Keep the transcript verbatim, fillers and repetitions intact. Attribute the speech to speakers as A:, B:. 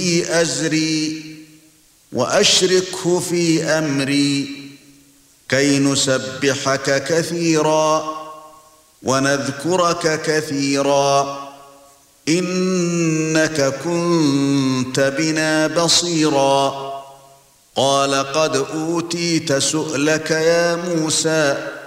A: أزري وأشركه في أمري كي نسبحك كثيرا ونذكرك كثيرا إنك كنت بنا بصيرا قال قد أوتيت سؤلك يا موسى